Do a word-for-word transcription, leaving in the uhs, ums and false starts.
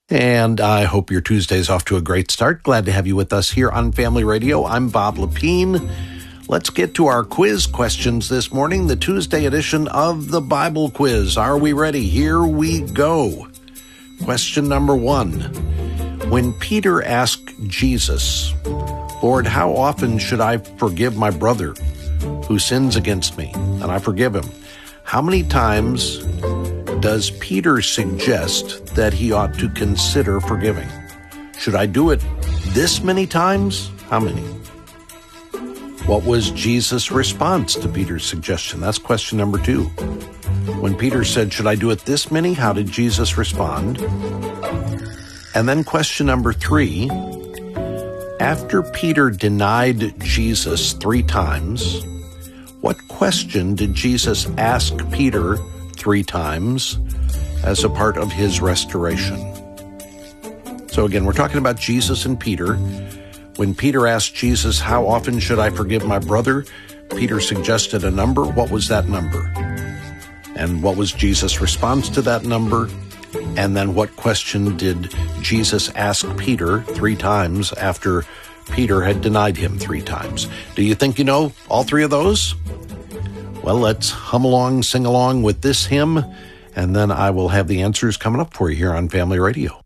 And I hope your Tuesday's off to a great start. Glad to have you with us here on Family Radio. I'm Bob Lepine. Let's get to our quiz questions this morning, the Tuesday edition of the Bible Quiz. Are we ready? Here we go. Question number one. When Peter asked Jesus, "Lord, how often should I forgive my brother who sins against me?" And I forgive him. How many times does Peter suggest that he ought to consider forgiving? Should I do it this many times? How many? What was Jesus' response to Peter's suggestion? That's question number two. When Peter said, "Should I do it this many?" how did Jesus respond? And then question number three, after Peter denied Jesus three times, what question did Jesus ask Peter three times as a part of his restoration? So again, we're talking about Jesus and Peter. When Peter asked Jesus, "How often should I forgive my brother?" Peter suggested a number. What was that number? And what was Jesus' response to that number? And then what question did Jesus ask Peter three times after Peter had denied him three times? Do you think you know all three of those? Well, let's hum along, sing along with this hymn, and then I will have the answers coming up for you here on Family Radio.